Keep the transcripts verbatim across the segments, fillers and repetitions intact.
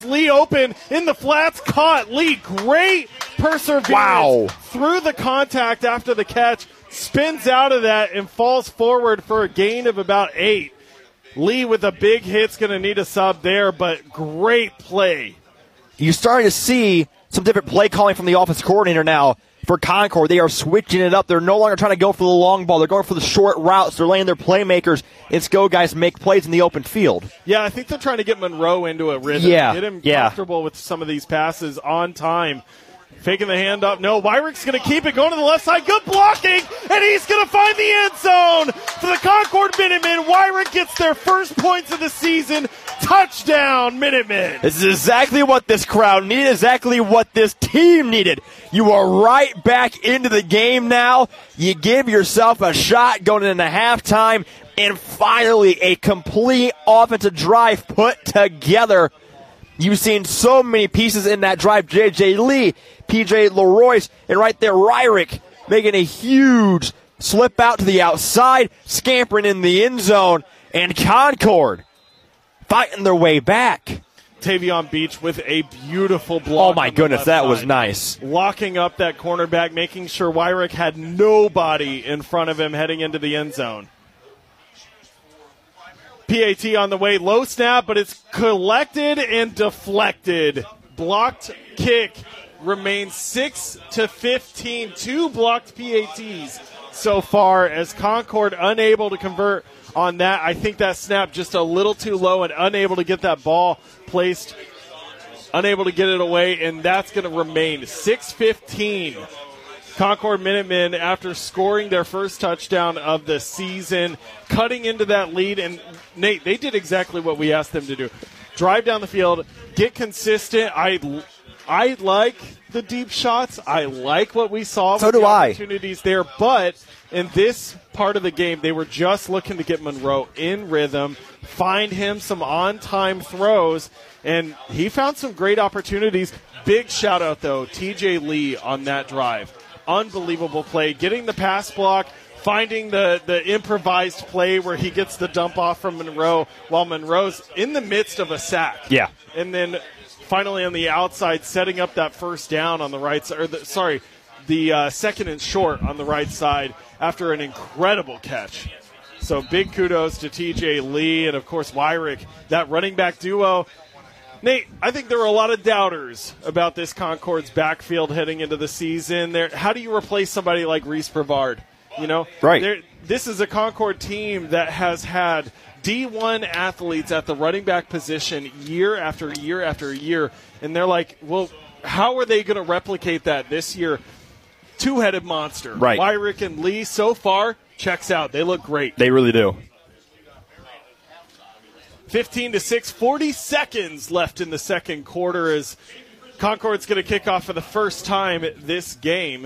Lee open in the flats, caught. Lee, great perseverance wow. through the contact after the catch, spins out of that and falls forward for a gain of about eight. Lee with a big hit's going to need a sub there, but great play. You're starting to see some different play calling from the offensive coordinator now for Concord. They are switching it up. They're no longer trying to go for the long ball. They're going for the short routes. They're letting their playmakers and skill guys make plays in the open field. Yeah, I think they're trying to get Monroe into a rhythm. Yeah, get him yeah. comfortable with some of these passes on time. Faking the handoff. No, Wyrick's going to keep it going to the left side. Good blocking, and he's going to find the end zone for the Concord Minutemen. Wyrick gets their first points of the season. Touchdown, Minutemen. This is exactly what this crowd needed, exactly what this team needed. You are right back into the game now. You give yourself a shot going into halftime, and finally a complete offensive drive put together. You've seen so many pieces in that drive. J J. Lee, P J. Leroyce, and right there, Ryrick making a huge slip out to the outside, scampering in the end zone, and Concord fighting their way back. Tavion Beach with a beautiful block. Oh, my goodness, that was nice. Locking up that cornerback, making sure Wyrick had nobody in front of him heading into the end zone. P A T on the way, low snap, but it's collected and deflected. Blocked kick remains six to fifteen. Two blocked P A Ts so far as Concord unable to convert on that. I think that snap just a little too low and unable to get that ball placed, unable to get it away, and that's going to remain six fifteen. Concord Minutemen, after scoring their first touchdown of the season, cutting into that lead. And, Nate, they did exactly what we asked them to do. Drive down the field, get consistent. I, I like the deep shots. I like what we saw so with do the I. opportunities there. But in this part of the game, they were just looking to get Monroe in rhythm, find him some on-time throws, and he found some great opportunities. Big shout-out, though, T J. Lee on that drive. Unbelievable play, getting the pass block, finding the, the improvised play where he gets the dump off from Monroe while Monroe's in the midst of a sack. Yeah. And then finally on the outside, setting up that first down on the right side, or the, sorry, the uh, second and short on the right side after an incredible catch. So big kudos to T J. Lee and, of course, Wyrick, that running back duo. Nate, I think there were a lot of doubters about this Concord's backfield heading into the season. There, how do you replace somebody like Reese Brevard? You know, right. This is a Concord team that has had D one athletes at the running back position year after year after year, and they're like, well, how are they going to replicate that this year? Two-headed monster. Right. Wyrick and Lee so far checks out. They look great. They really do. fifteen to six, forty seconds left in the second quarter as Concord's going to kick off for the first time this game.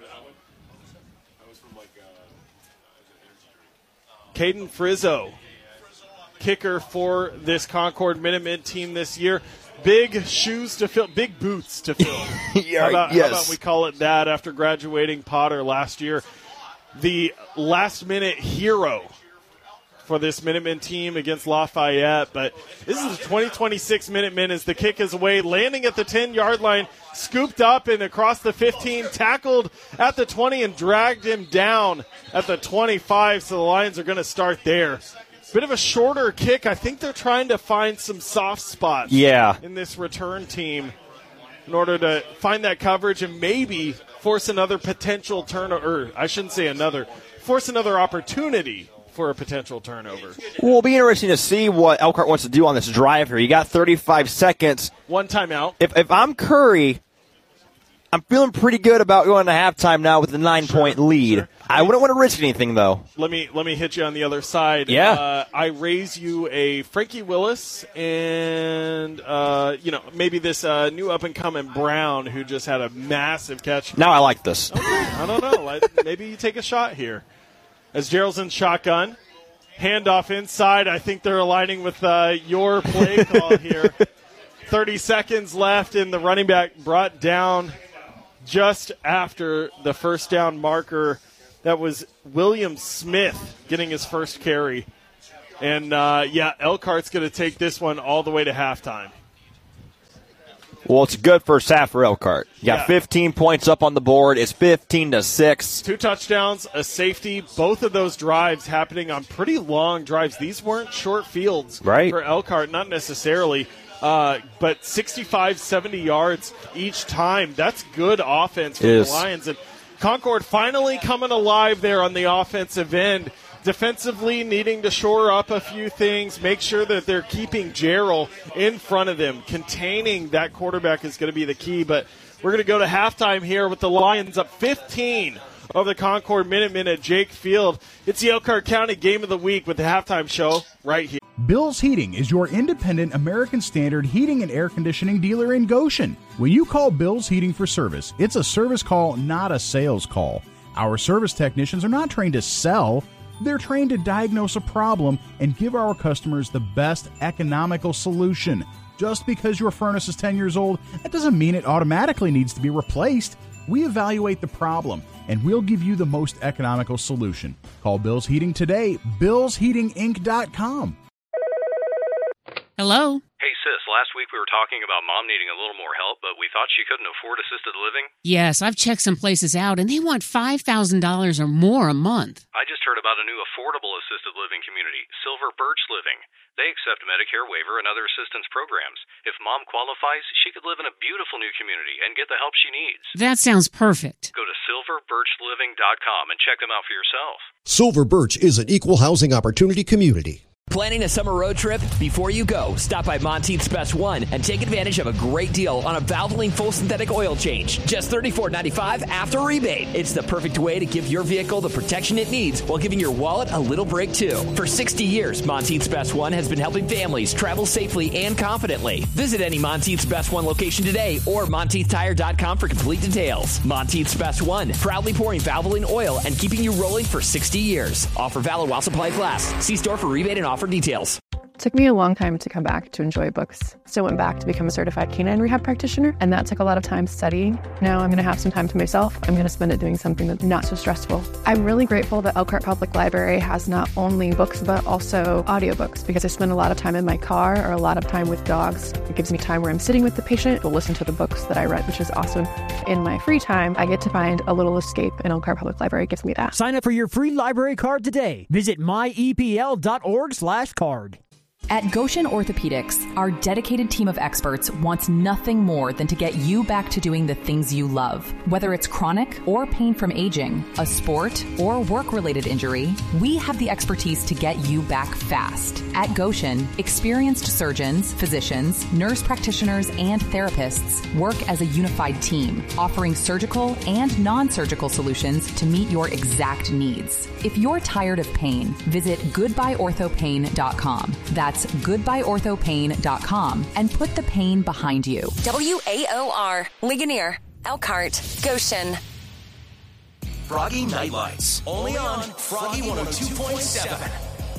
Caden Frizzo, kicker for this Concord Minutemen team this year. Big shoes to fill, big boots to fill. yeah, how, about, yes. how about we call it that after graduating Potter last year? The last-minute hero for this Minutemen team against Lafayette. But this is the twenty twenty-six Minutemen as the kick is away, landing at the ten-yard line, scooped up and across the fifteen, tackled at the twenty and dragged him down at the twenty-five, so the Lions are going to start there. Bit of a shorter kick. I think they're trying to find some soft spots yeah. in this return team in order to find that coverage and maybe force another potential turnover, or I shouldn't say another, force another opportunity for a potential turnover. Well, it'll be interesting to see what Elkhart wants to do on this drive here. You got thirty-five seconds. One timeout. If, if I'm Curry, I'm feeling pretty good about going to halftime now with a nine-point sure, lead. Sure. I wouldn't want to risk anything, though. Let me let me hit you on the other side. Yeah. Uh, I raise you a Frankie Willis and, uh, you know, maybe this uh, new up-and-coming Brown who just had a massive catch. Now I like this. Okay. I don't know. Like, maybe you take a shot here. As Gerald's in shotgun, handoff inside. I think they're aligning with uh, your play call here. thirty seconds left, and the running back brought down just after the first down marker. That was William Smith getting his first carry. And, uh, yeah, Elkhart's going to take this one all the way to halftime. Well, it's a good first half for Elkhart. You got Yeah. fifteen points up on the board. It's fifteen to six. Two touchdowns, a safety, both of those drives happening on pretty long drives. These weren't short fields Right. for Elkhart, not necessarily, uh, but sixty-five, seventy yards each time. That's good offense for It the is. Lions. And Concord finally coming alive there on the offensive end. Defensively needing to shore up a few things, make sure that they're keeping Jarrell in front of them. Containing that quarterback is going to be the key, but we're going to go to halftime here with the Lions up fifteen over the Concord Minute Men at Jake Field. It's the Elkhart County Game of the Week with the halftime show right here. Bill's Heating is your independent American Standard heating and air conditioning dealer in Goshen. When you call Bill's Heating for service, it's a service call, not a sales call. Our service technicians are not trained to sell. They're trained to diagnose a problem and give our customers the best economical solution. Just because your furnace is ten years old, that doesn't mean it automatically needs to be replaced. We evaluate the problem, and we'll give you the most economical solution. Call Bill's Heating today, bills heating inc dot com. Hello? Hey, sis, last week we were talking about Mom needing a little more help, but we thought she couldn't afford assisted living. Yes, I've checked some places out, and they want five thousand dollars or more a month. I just heard about a new affordable assisted living community, Silver Birch Living. They accept Medicare waiver and other assistance programs. If Mom qualifies, she could live in a beautiful new community and get the help she needs. That sounds perfect. Go to silver birch living dot com and check them out for yourself. Silver Birch is an equal housing opportunity community. Planning a summer road trip? Before you go, stop by Monteith's Best One and take advantage of a great deal on a Valvoline full synthetic oil change. Just thirty-four ninety-five after rebate. It's the perfect way to give your vehicle the protection it needs while giving your wallet a little break too. For sixty years, Monteith's Best One has been helping families travel safely and confidently. Visit any Monteith's Best One location today or monteith tire dot com for complete details. Monteith's Best One, proudly pouring Valvoline oil and keeping you rolling for sixty years. Offer valid while supplies last. See store for rebate and offer for details. It took me a long time to come back to enjoy books. So I went back to become a certified canine rehab practitioner, and that took a lot of time studying. Now I'm going to have some time to myself. I'm going to spend it doing something that's not so stressful. I'm really grateful that Elkhart Public Library has not only books, but also audiobooks, because I spend a lot of time in my car or a lot of time with dogs. It gives me time where I'm sitting with the patient to listen to the books that I read, which is awesome. In my free time, I get to find a little escape, and Elkhart Public Library gives me that. Sign up for your free library card today. Visit my e p l dot org slash card. At Goshen Orthopedics, our dedicated team of experts wants nothing more than to get you back to doing the things you love. Whether it's chronic or pain from aging, a sport or work-related injury, we have the expertise to get you back fast. At Goshen, experienced surgeons, physicians, nurse practitioners, and therapists work as a unified team, offering surgical and non-surgical solutions to meet your exact needs. If you're tired of pain, visit goodbye ortho pain dot com. That's goodbye ortho pain dot com and put the pain behind you. W A O R, Ligonier, Elkhart, Goshen. Froggy Night Lights, only on Froggy one oh two point seven.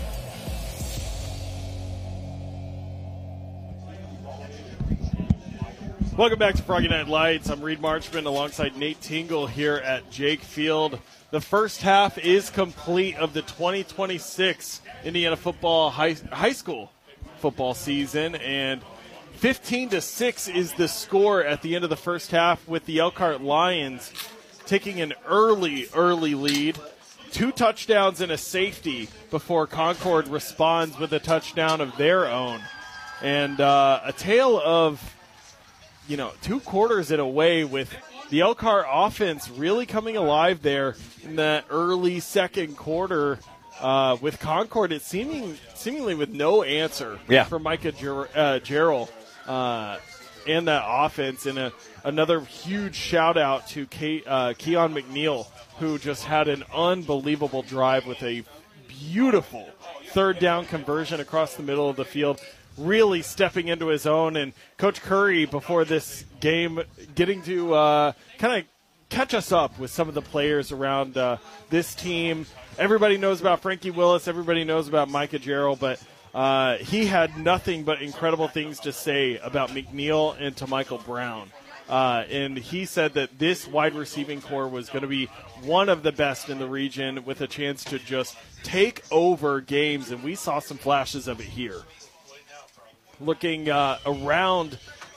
Welcome back to Froggy Night Lights. I'm Reed Marchman alongside Nate Tingle here at Jake Field. The first half is complete of the twenty twenty-six Indiana football high, high school football season, and fifteen to six is the score at the end of the first half, with the Elkhart Lions taking an early, early lead. Two touchdowns and a safety before Concord responds with a touchdown of their own. And uh, a tale of, you know, two quarters in a way, with the Elkhart offense really coming alive there in that early second quarter. Uh, with Concord, it's seeming seemingly with no answer yeah. for Micah Ger- uh, Jarrell uh, and that offense. And a, another huge shout out to Ke- uh, Keon McNeil, who just had an unbelievable drive with a beautiful third down conversion across the middle of the field, really stepping into his own. And Coach Curry, before this game, getting to uh, kind of catch us up with some of the players around uh, this team. Everybody knows about Frankie Willis. Everybody knows about Micah Jarrell, but uh, he had nothing but incredible things to say about McNeil and to Michael Brown. Uh, and he said that this wide receiving core was going to be one of the best in the region, with a chance to just take over games, and we saw some flashes of it here. Looking uh, around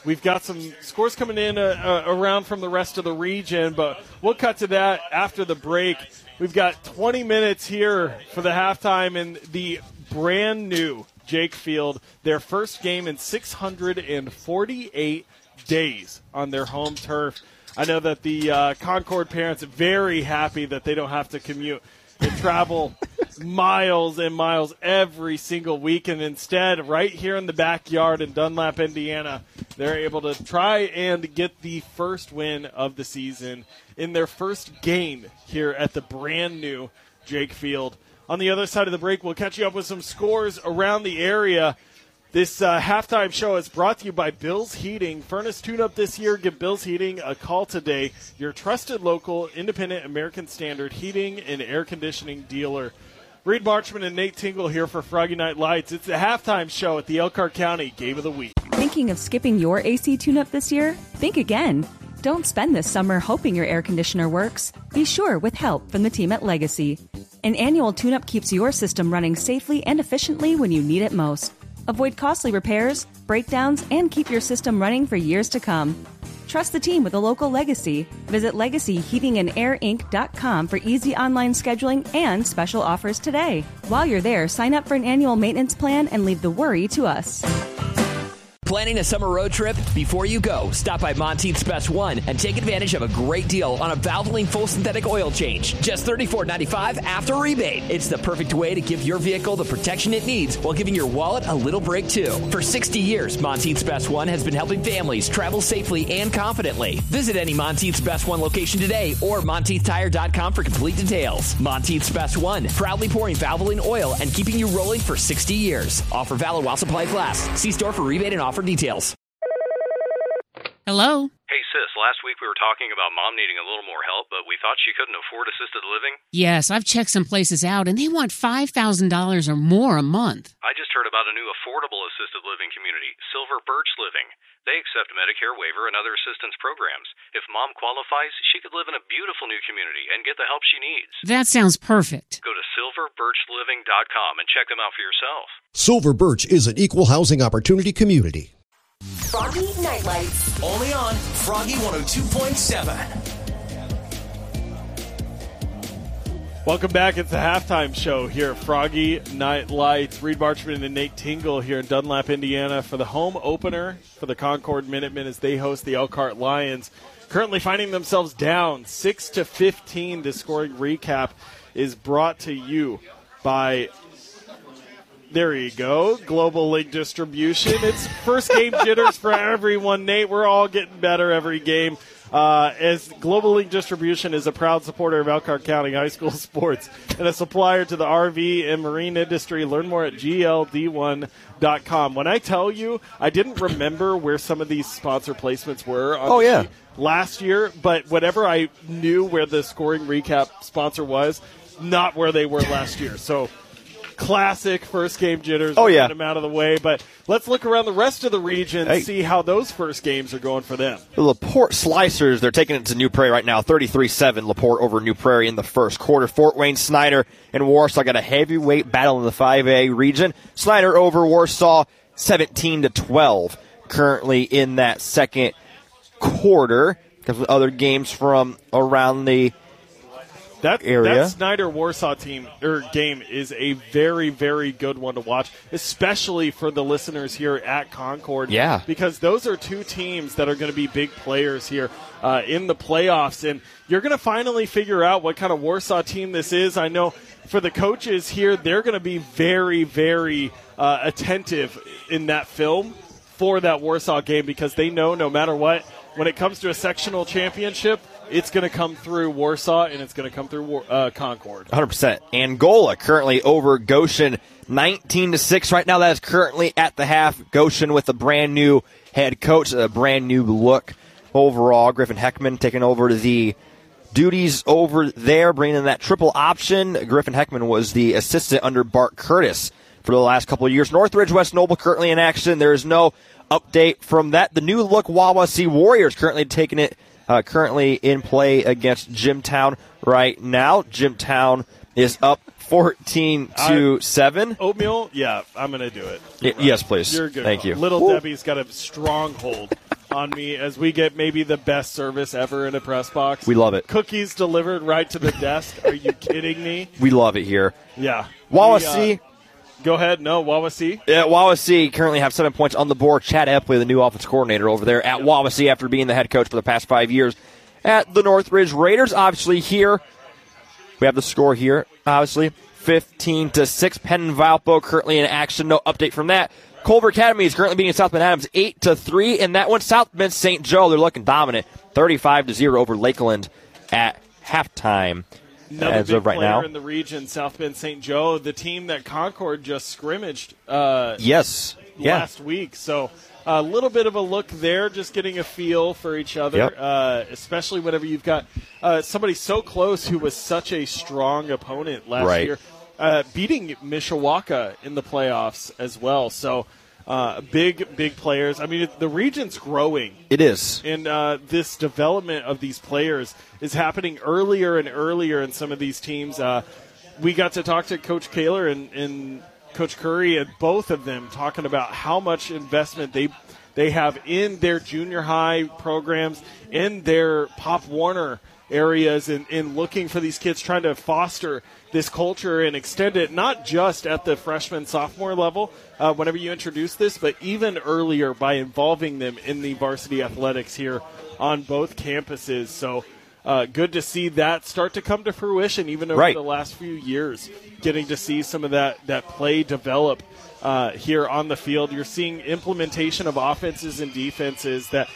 We've got some scores coming in uh, uh, around from the rest of the region, but we'll cut to that after the break. We've got twenty minutes here for the halftime in the brand new Jake Field, their first game in six hundred forty-eight days on their home turf. I know that the uh, Concord parents are very happy that they don't have to commute and travel miles and miles every single week, and instead, right here in the backyard in Dunlap, Indiana, they're able to try and get the first win of the season in their first game here at the brand new Jake Field. On the other side of the break, we'll catch you up with some scores around the area. This uh, halftime show is brought to you by Bill's Heating. Furnace tune-up this year. Give Bill's Heating a call today. Your trusted local, independent, American Standard heating and air conditioning dealer. Reed Marchman and Nate Tingle here for Froggy Night Lights. It's the halftime show at the Elkhart County Game of the Week. Thinking of skipping your A C tune-up this year? Think again. Don't spend this summer hoping your air conditioner works. Be sure with help from the team at Legacy. An annual tune-up keeps your system running safely and efficiently when you need it most. Avoid costly repairs, breakdowns, and keep your system running for years to come. Trust the team with a local Legacy. Visit legacy heating and air inc dot com for easy online scheduling and special offers today. While you're there, sign up for an annual maintenance plan and leave the worry to us. Planning a summer road trip? Before you go, stop by Monteith's Best One and take advantage of a great deal on a Valvoline full synthetic oil change. Just thirty-four ninety-five after rebate. It's the perfect way to give your vehicle the protection it needs while giving your wallet a little break too. For sixty years, Monteith's Best One has been helping families travel safely and confidently. Visit any Monteith's Best One location today or Monteith Tire dot com for complete details. Monteith's Best One, proudly pouring Valvoline oil and keeping you rolling for sixty years. Offer valid while supplies last. See store for rebate and offer details. Hello? Hey, sis, last week we were talking about mom needing a little more help, but we thought she couldn't afford assisted living. Yes, I've checked some places out, and they want five thousand dollars or more a month. I just heard about a new affordable assisted living community, Silver Birch Living. They accept Medicare waiver and other assistance programs. If mom qualifies, she could live in a beautiful new community and get the help she needs. That sounds perfect. Go to silver birch living dot com and check them out for yourself. Silver Birch is an equal housing opportunity community. Froggy Night Lights. Only on Froggy one oh two point seven. Welcome back. It's the halftime show here at Froggy Night Lights. Reed Marchman and Nate Tingle here in Dunlap, Indiana for the home opener for the Concord Minutemen as they host the Elkhart Lions. Currently finding themselves down six to fifteen. The scoring recap is brought to you by, there you go, Global Link Distribution. It's first game jitters for everyone, Nate. We're all getting better every game. Uh, as Global Link Distribution is a proud supporter of Elkhart County High School sports and a supplier to the R V and marine industry. Learn more at G L D one dot com. When I tell you, I didn't remember where some of these sponsor placements were on oh, yeah. last year, but whatever I knew where the scoring recap sponsor was, not where they were last year. So classic first game jitters. Oh, yeah. Get them out of the way. But let's look around the rest of the region and hey. see how those first games are going for them. The LaPorte Slicers, they're taking it to New Prairie right now, thirty-three seven. LaPorte over New Prairie in the first quarter. Fort Wayne Snyder and Warsaw got a heavyweight battle in the five A region. Snyder over Warsaw seventeen to twelve currently in that second quarter. Because of other games from around the That, area. that Snyder-Warsaw team or game is a very, very good one to watch, especially for the listeners here at Concord. Yeah. Because those are two teams that are going to be big players here uh, in the playoffs. And you're going to finally figure out what kind of Warsaw team this is. I know for the coaches here, they're going to be very, very uh, attentive in that film for that Warsaw game because they know no matter what, when it comes to a sectional championship, it's going to come through Warsaw, and it's going to come through uh, Concord. one hundred percent. Angola currently over Goshen, nineteen to six. Right now, that is currently at the half. Goshen with a brand new head coach, a brand new look overall. Griffin Heckman taking over the duties over there, bringing in that triple option. Griffin Heckman was the assistant under Bart Curtis for the last couple of years. Northridge West Noble currently in action. There is no update from that. The new look Wawasee Warriors currently taking it. Uh, currently in play against Jimtown right now. Jimtown is up fourteen to seven. Oatmeal? Yeah, I'm going to do it. Y- yes, please. You're good. Thank you. Little Ooh. Debbie's got a stronghold on me as we get maybe the best service ever in a press box. We love it. Cookies delivered right to the desk. Are you kidding me? We love it here. Yeah. Wawasee. Uh, go ahead. No, Wawasee. Yeah, Wawasee currently have seven points on the board. Chad Epley, the new offense coordinator over there at Wawasee after being the head coach for the past five years at the Northridge Raiders. Obviously here, we have the score here, obviously. fifteen to six. Penn Valpo currently in action. No update from that. Culver Academy is currently beating South Bend Adams eight to three, and that one South Bend Saint Joe, they're looking dominant, thirty-five to zero over Lakeland at halftime. Another as big of right player now in the region, South Bend Saint Joe, the team that Concord just scrimmaged. Uh, yes, yeah. last week. So a little bit of a look there, just getting a feel for each other, yep. uh, especially whenever you've got uh, somebody so close who was such a strong opponent last right. year, uh, beating Mishawaka in the playoffs as well. So uh, big, big players. I mean, it, the region's growing. It is. And uh, this development of these players is happening earlier and earlier in some of these teams. Uh, we got to talk to Coach Kaler and, and Coach Curry and both of them talking about how much investment they they have in their junior high programs, in their Pop Warner areas, and, and looking for these kids, trying to foster this culture and extend it not just at the freshman, sophomore level uh, whenever you introduce this, but even earlier by involving them in the varsity athletics here on both campuses. So uh, good to see that start to come to fruition even over right. the last few years, getting to see some of that, that play develop uh, here on the field. You're seeing implementation of offenses and defenses that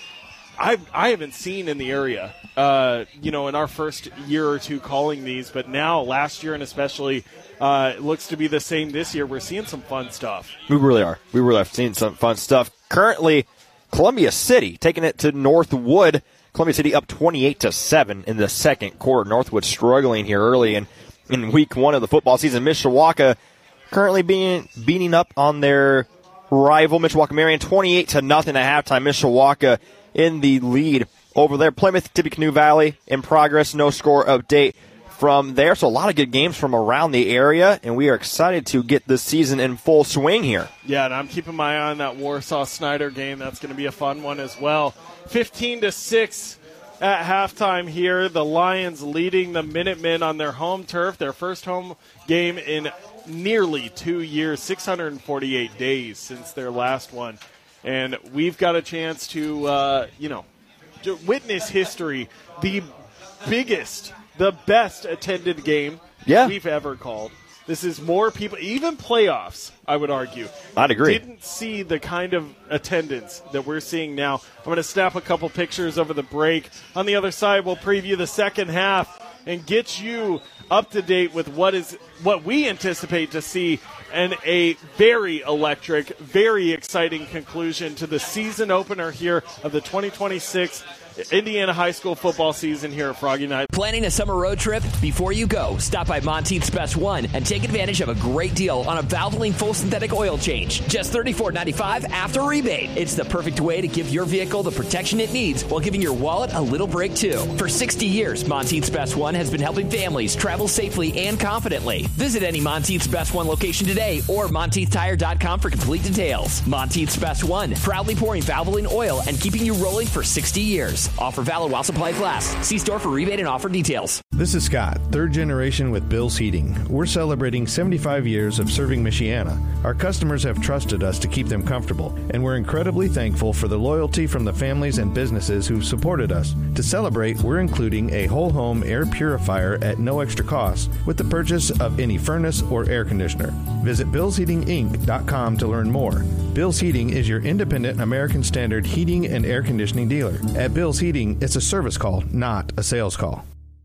I I haven't seen in the area, uh, you know, in our first year or two calling these, but now last year and especially uh, it looks to be the same this year. We're seeing some fun stuff. We really are. We really are seeing some fun stuff. Currently, Columbia City taking it to Northwood. Columbia City up twenty-eight to seven in the second quarter. Northwood struggling here early in, in week one of the football season. Mishawaka currently being beating up on their rival Mishawaka Marion twenty-eight to nothing at halftime. Mishawaka in the lead over there. Plymouth, Tippecanoe Valley in progress. No score update from there. So a lot of good games from around the area, and we are excited to get this season in full swing here. Yeah, and I'm keeping my eye on that Warsaw-Snyder game. That's going to be a fun one as well. fifteen to six at halftime here. The Lions leading the Minutemen on their home turf, their first home game in nearly two years, six hundred forty-eight days since their last one. And we've got a chance to, uh, you know, to witness history, the biggest, the best attended game yeah. we've ever called. This is more people, even playoffs, I would argue. I'd agree. Didn't see the kind of attendance that we're seeing now. I'm going to snap a couple pictures over the break. On the other side, we'll preview the second half and get you up to date with what is what we anticipate to see and a very electric, very exciting conclusion to the season opener here of the twenty twenty-six Indiana high school football season here at Froggy Night. Planning a summer road trip? Before you go, stop by Monteith's Best One and take advantage of a great deal on a Valvoline full synthetic oil change. Just thirty-four ninety-five after rebate. It's the perfect way to give your vehicle the protection it needs while giving your wallet a little break too. For sixty years, Monteith's Best One has been helping families travel safely and confidently. Visit any Monteith's Best One location today or Monteith Tire dot com for complete details. Monteith's Best One, proudly pouring Valvoline oil and keeping you rolling for sixty years. Offer valid while supplies last. See store for rebate and offer details. This is Scott, third generation with Bill's Heating. We're celebrating seventy-five years of serving Michiana. Our customers have trusted us to keep them comfortable, and we're incredibly thankful for the loyalty from the families and businesses who've supported us. To celebrate, we're including a whole home air purifier at no extra cost with the purchase of any furnace or air conditioner. Visit bills heating inc dot com to learn more. Bill's Heating is your independent American Standard heating and air conditioning dealer. At Bill's Heating, it's a service call, not a sales call.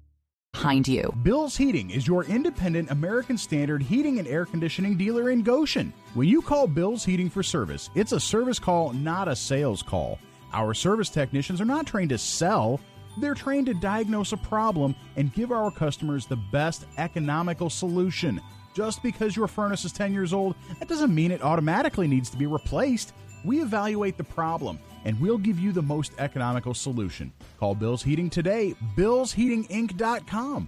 Behind you. Bill's Heating is your independent American Standard heating and air conditioning dealer in Goshen. When you call Bill's Heating for service, it's a service call, not a sales call. Our service technicians are not trained to sell. They're trained to diagnose a problem and give our customers the best economical solution. Just because your furnace is ten years old, that doesn't mean it automatically needs to be replaced. We evaluate the problem, and we'll give you the most economical solution. Call Bill's Heating today, bills heating inc dot com.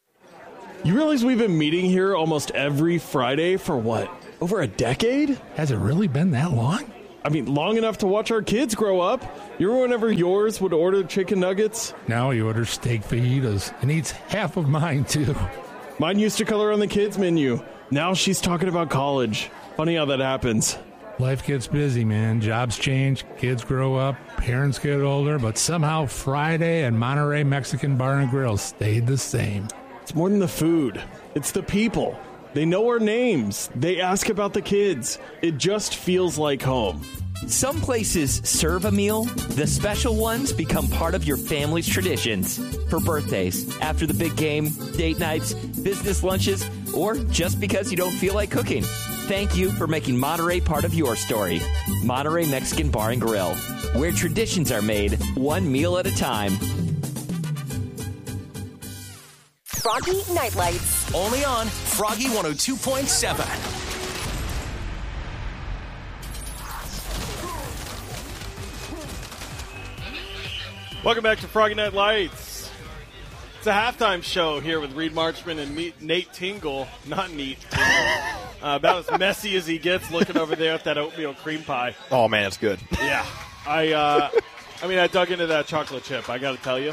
You realize we've been meeting here almost every Friday for what, over a decade? Has it really been that long? I mean, long enough to watch our kids grow up. You remember whenever yours would order chicken nuggets? Now he orders steak fajitas and eats half of mine, too. Mine used to color on the kids' menu. Now she's talking about college. Funny how that happens. Life gets busy, man. Jobs change, kids grow up, parents get older, but somehow Friday and Monterey Mexican Bar and Grill stayed the same. It's more than the food. It's the people. They know our names. They ask about the kids. It just feels like home. Some places serve a meal. The special ones become part of your family's traditions. For birthdays, after the big game, date nights, business lunches, or just because you don't feel like cooking. Thank you for making Monterey part of your story. Monterey Mexican Bar and Grill, where traditions are made one meal at a time. Froggy Night Lights. Only on Froggy one oh two point seven. Welcome back to Froggy Night Lights. It's a halftime show here with Reed Marchman and me, Nate Tingle. Not neat. uh, about as messy as he gets looking over there at that oatmeal cream pie. Oh, man, it's good. Yeah. I uh, I mean, I dug into that chocolate chip, I got to tell you.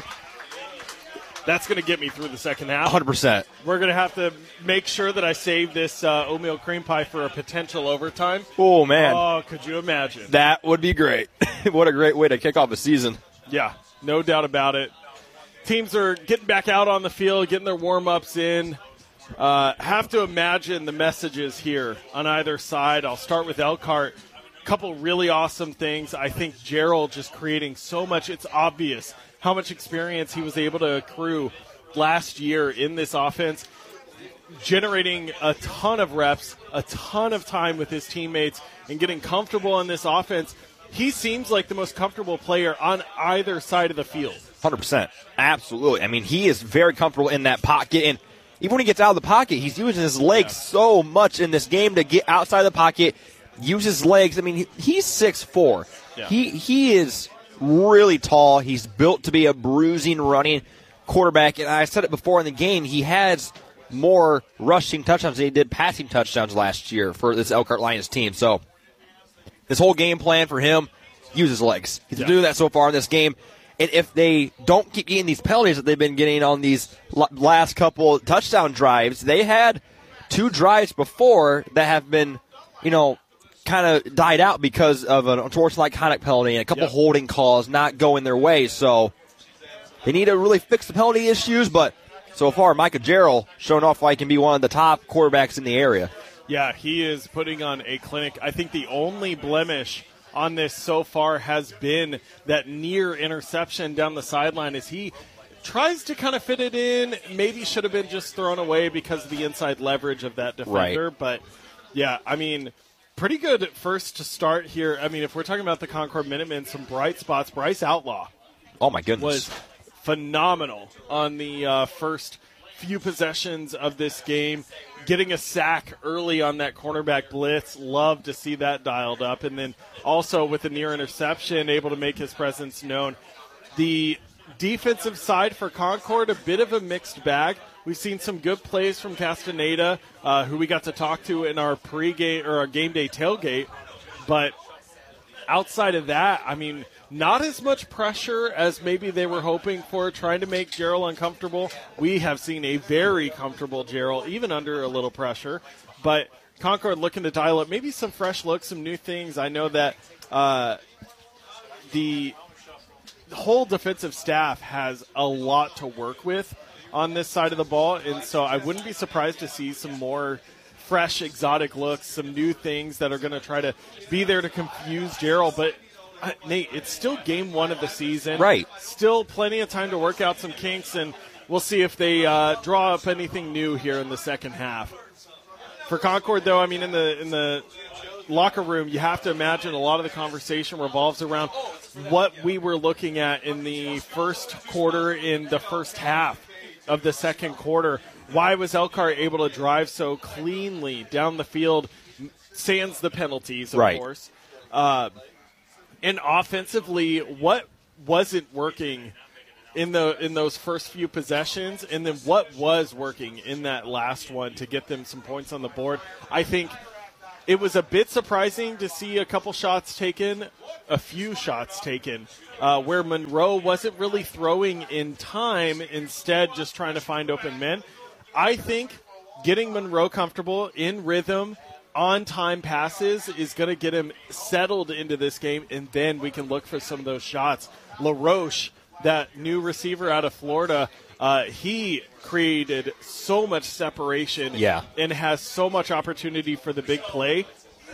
That's going to get me through the second half. one hundred percent. We're going to have to make sure that I save this uh, oatmeal cream pie for a potential overtime. Oh, man. Oh, could you imagine? That would be great. What a great way to kick off a season. Yeah, no doubt about it. Teams are getting back out on the field, getting their warm-ups in. Uh, have to imagine the messages here on either side. I'll start with Elkhart. Couple really awesome things. I think Gerald just creating so much. It's obvious how much experience he was able to accrue last year in this offense, generating a ton of reps, a ton of time with his teammates, and getting comfortable in this offense. He seems like the most comfortable player on either side of the field. one hundred percent. Absolutely. I mean, he is very comfortable in that pocket, and even when he gets out of the pocket, he's using his legs yeah. so much in this game to get outside the pocket, use his legs. I mean, he's six foot four. Yeah. He he is really tall. He's built to be a bruising, running quarterback. And I said it before in the game, he has more rushing touchdowns than he did passing touchdowns last year for this Elkhart Lions team. So this whole game plan for him, use his legs. He's yeah. doing that so far in this game. And if they don't keep getting these penalties that they've been getting on these last couple touchdown drives, they had two drives before that have been, you know, kind of died out because of an unfortunate conduct penalty and a couple yep. holding calls not going their way. So they need to really fix the penalty issues. But so far, Micah Gerald showing off why he can be one of the top quarterbacks in the area. Yeah, he is putting on a clinic. I think the only blemish on this so far has been that near interception down the sideline as he tries to kind of fit it in. Maybe should have been just thrown away because of the inside leverage of that defender. Right. But, yeah, I mean, pretty good first to start here. I mean, if we're talking about the Concord Minutemen, some bright spots. Bryce Outlaw. Oh, my goodness. Was phenomenal on the uh, first few possessions of this game. Getting a sack early on that cornerback blitz. Love to see that dialed up. And then also with a near interception, able to make his presence known. The defensive side for Concord, a bit of a mixed bag. We've seen some good plays from Castaneda, uh, who we got to talk to in our pregame or our game day tailgate. But outside of that, I mean, not as much pressure as maybe they were hoping for, trying to make Gerald uncomfortable. We have seen a very comfortable Gerald, even under a little pressure. But Concord looking to dial up maybe some fresh looks, some new things. I know that uh, the whole defensive staff has a lot to work with on this side of the ball, and so I wouldn't be surprised to see some more fresh, exotic looks, some new things that are going to try to be there to confuse Gerald. But, uh, Nate, it's still game one of the season. Right. Still plenty of time to work out some kinks, and we'll see if they uh, draw up anything new here in the second half. For Concord, though, I mean, in the in the locker room, you have to imagine a lot of the conversation revolves around what we were looking at in the first quarter, in the first half of the second quarter. Why was Elkhart able to drive so cleanly down the field, sans the penalties, of right. course? Uh, and offensively, what wasn't working in the in those first few possessions, and then what was working in that last one to get them some points on the board? I think it was a bit surprising to see a couple shots taken, a few shots taken, uh, where Monroe wasn't really throwing in time, instead just trying to find open men. I think getting Monroe comfortable in rhythm, on-time passes is going to get him settled into this game, and then we can look for some of those shots. LaRoche, that new receiver out of Florida, uh, he created so much separation yeah. and has so much opportunity for the big play.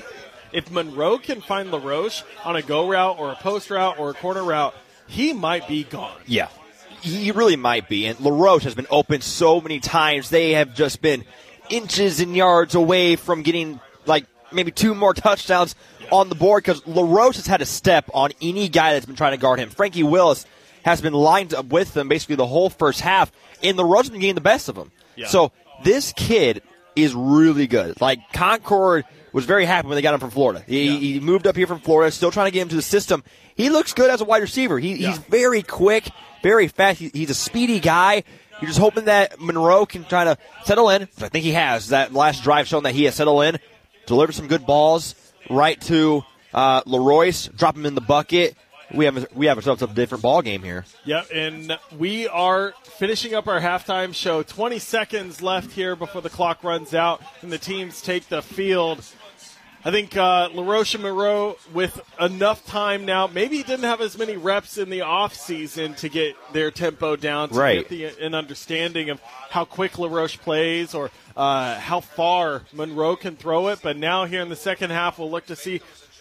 If Monroe can find LaRoche on a go route or a post route or a corner route, he might be gone. Yeah, he really might be. And LaRoche has been open so many times. They have just been inches and yards away from getting like maybe two more touchdowns yeah. on the board because LaRoche has had to step on any guy that's been trying to guard him. Frankie Willis has been lined up with them basically the whole first half, and LaRoche has been getting the best of them. Yeah. So this kid is really good. Like, Concord was very happy when they got him from Florida. He, yeah. he moved up here from Florida, still trying to get him to the system. He looks good as a wide receiver. He, yeah. He's very quick, very fast. He, he's a speedy guy. You're just hoping that Monroe can try to settle in. I think he has. That last drive shown that he has settled in, deliver some good balls right to uh, LaRoyce, drop him in the bucket. We have we have ourselves a different ball game here. Yep, and we are finishing up our halftime show. twenty seconds left here before the clock runs out and the teams take the field. I think uh, LaRoche and Monroe, with enough time now, maybe he didn't have as many reps in the off season to get their tempo down, to right. get the, an understanding of how quick LaRoche plays or uh, how far Monroe can throw it. But now here in the second half, we'll look to see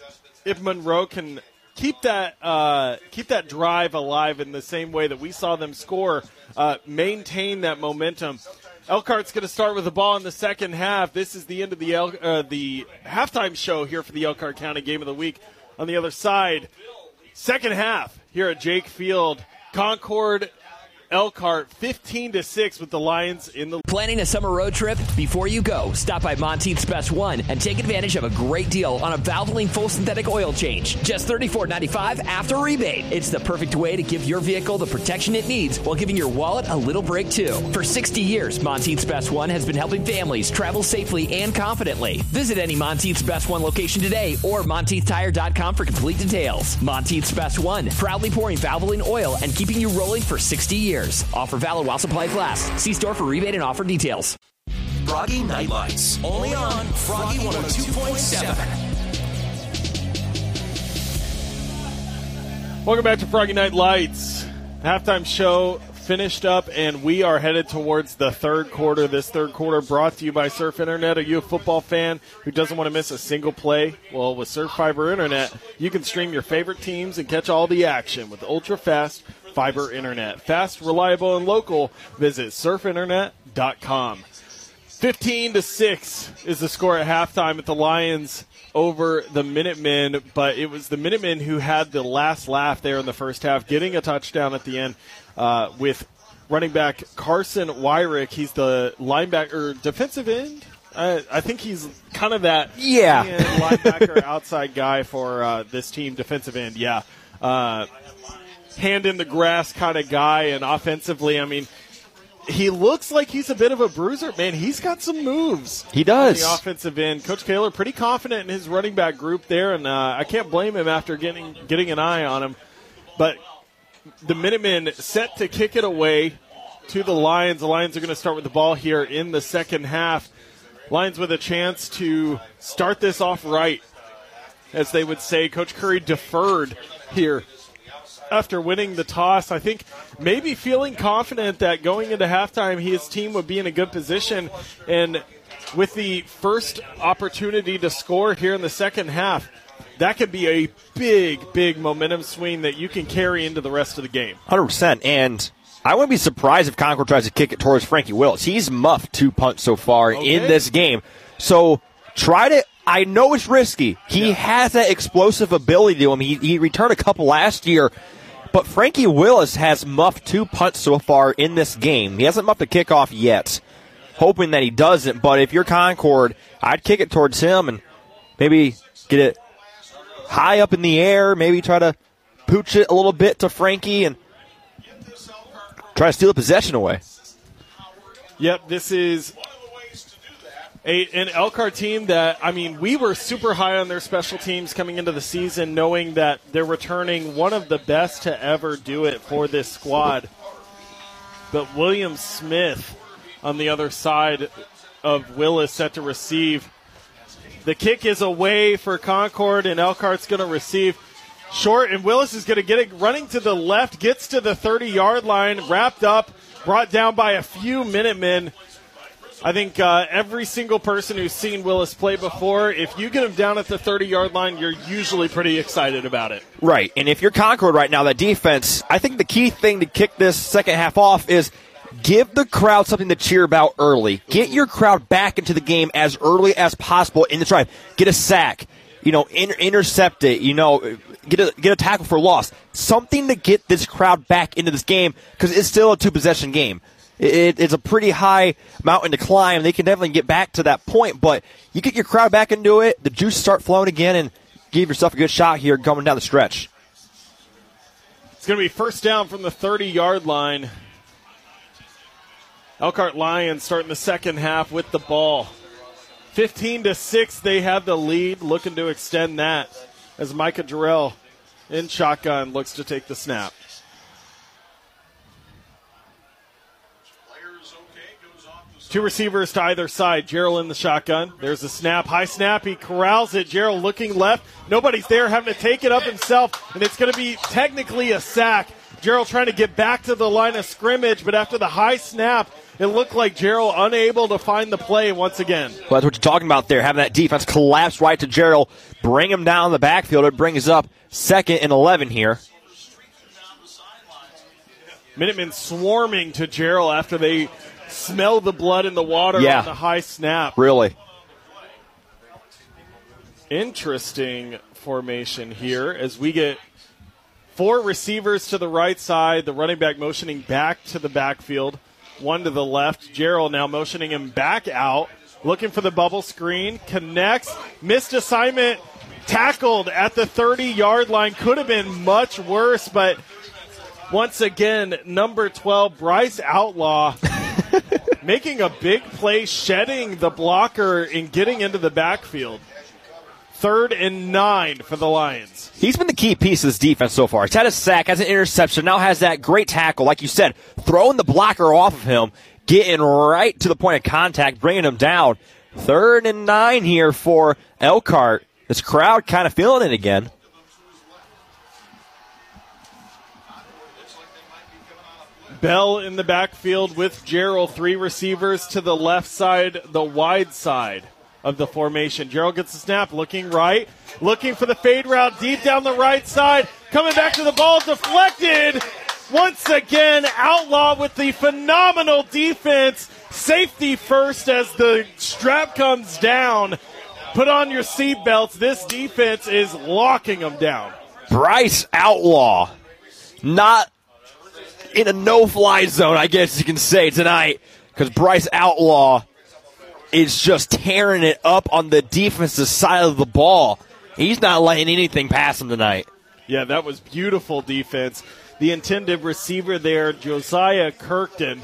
if Monroe can keep that uh, keep that drive alive in the same way that we saw them score, uh, maintain that momentum. Elkhart's going to start with the ball in the second half. This is the end of the El- uh, the halftime show here for the Elkhart County Game of the Week. On the other side, second half here at Jake Field, Concord Elkhart fifteen to six with the Lions in the. Planning a summer road trip? Before you go, stop by Monteith's Best One and take advantage of a great deal on a Valvoline full synthetic oil change. Just thirty-four ninety-five after rebate. It's the perfect way to give your vehicle the protection it needs while giving your wallet a little break too. For sixty years, Monteith's Best One has been helping families travel safely and confidently. Visit any Monteith's Best One location today or Monteith Tire dot com for complete details. Monteith's Best One, proudly pouring Valvoline oil and keeping you rolling for sixty years. Offer valid while supplies last. See store for rebate and offer details. Froggy Nightlights, only on Froggy one oh two point seven. Welcome back to Froggy Night Lights. Halftime show finished up, and we are headed towards the third quarter. This third quarter brought to you by Surf Internet. Are you a football fan who doesn't want to miss a single play? Well, with Surf Fiber Internet, you can stream your favorite teams and catch all the action with ultra-fast fiber internet. Fast, reliable, and local. Visit surf internet dot com. fifteen to six is the score at halftime at the Lions over the Minutemen, but it was the Minutemen who had the last laugh there in the first half, getting a touchdown at the end uh, with running back Carson Wyrick. He's the linebacker, defensive end. Uh, I think he's kind of that yeah. linebacker outside guy for uh, this team, defensive end. Yeah. Uh, hand in the grass kind of guy, and offensively, I mean, he looks like he's a bit of a bruiser. Man, he's got some moves. He does. On the offensive end. Coach Kaler pretty confident in his running back group there, and uh, I can't blame him after getting getting an eye on him. But the Minutemen set to kick it away to the Lions. The Lions are going to start with the ball here in the second half. Lions with a chance to start this off right, as they would say. Coach Curry deferred here after winning the toss. I think maybe feeling confident that going into halftime his team would be in a good position, and with the first opportunity to score here in the second half, that could be a big, big momentum swing that you can carry into the rest of the game. one hundred percent, and I wouldn't be surprised if Concord tries to kick it towards Frankie Willis. He's muffed two punts so far okay. in this game, so try to. I know it's risky. He yeah. has that explosive ability to him. He, he returned a couple last year. But Frankie Willis has muffed two punts so far in this game. He hasn't muffed a kickoff yet, hoping that he doesn't. But if you're Concord, I'd kick it towards him and maybe get it high up in the air, maybe try to pooch it a little bit to Frankie and try to steal the possession away. Yep, this is A, an Elkhart team that, I mean, we were super high on their special teams coming into the season, knowing that they're returning one of the best to ever do it for this squad. But William Smith on the other side of Willis set to receive. The kick is away for Concord, and Elkhart's going to receive short, and Willis is going to get it running to the left, gets to the thirty-yard line, wrapped up, brought down by a few Minutemen. I think uh, every single person who's seen Willis play before, if you get him down at the thirty-yard line, you're usually pretty excited about it. Right, and if you're Concord right now, that defense, I think the key thing to kick this second half off is give the crowd something to cheer about early. Get your crowd back into the game as early as possible in the drive. Get a sack, you know, inter- intercept it, you know, get a, get a tackle for loss. Something to get this crowd back into this game because it's still a two-possession game. It, it's a pretty high mountain to climb. They can definitely get back to that point, but you get your crowd back into it, the juice start flowing again, and give yourself a good shot here coming down the stretch. It's going to be first down from the thirty-yard line. Elkhart Lions starting the second half with the ball. fifteen to six, they have the lead, looking to extend that as Micah Jarrell in shotgun looks to take the snap. Two receivers to either side. Gerald in the shotgun. There's the snap. High snap. He corrals it. Gerald looking left. Nobody's there, having to take it up himself, and it's going to be technically a sack. Gerald trying to get back to the line of scrimmage, but after the high snap, it looked like Gerald unable to find the play once again. Well, that's what you're talking about there, having that defense collapse right to Gerald, bring him down the backfield. It brings up second and eleven here. Minutemen swarming to Gerald after they smell the blood in the water yeah, on the high snap. Really. Interesting formation here as we get four receivers to the right side, the running back motioning back to the backfield, one to the left. Gerald now motioning him back out, looking for the bubble screen, connects, missed assignment, tackled at the thirty-yard line. Could have been much worse, but once again, number twelve, Bryce Outlaw, making a big play, shedding the blocker and getting into the backfield. Third and nine for the Lions. He's been the key piece of this defense so far. He's had a sack, has an interception, now has that great tackle, like you said, throwing the blocker off of him, getting right to the point of contact, bringing him down. Third and nine here for Elkhart. This crowd kind of feeling it again. Bell in the backfield with Gerald. Three receivers to the left side, the wide side of the formation. Gerald gets the snap, looking right, looking for the fade route deep down the right side. Coming back to the ball, deflected. Once again, Outlaw with the phenomenal defense. Safety first as the strap comes down. Put on your seatbelts. This defense is locking them down. Bryce Outlaw, not in a no-fly zone, I guess you can say, tonight, because Bryce Outlaw is just tearing it up on the defensive side of the ball. He's not letting anything pass him tonight. Yeah, that was beautiful defense. The intended receiver there, Josiah Kirkton.